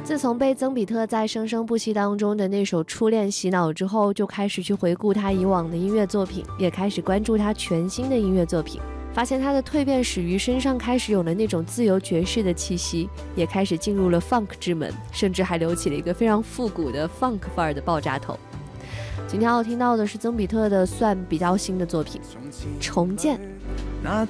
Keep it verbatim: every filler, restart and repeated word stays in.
自从被曾比特在生生不息当中的那首初恋洗脑之后，就开始去回顾他以往的音乐作品，也开始关注他全新的音乐作品，发现他的蜕变始于身上开始有了那种自由爵士的气息，也开始进入了 funk 之门，甚至还留起了一个非常复古的 funk 范儿的爆炸头。今天要听到的是曾比特的算比较新的作品《重建》。